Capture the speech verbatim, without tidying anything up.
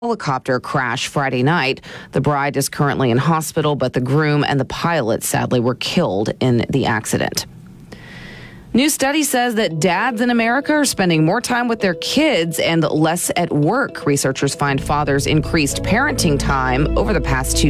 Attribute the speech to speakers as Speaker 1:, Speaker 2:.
Speaker 1: helicopter crash Friday night. The bride is currently in hospital, but the groom and the pilot sadly were killed in the accident. New study says that dads in America are spending more time with their kids and less at work. Researchers find fathers increased parenting time over the past two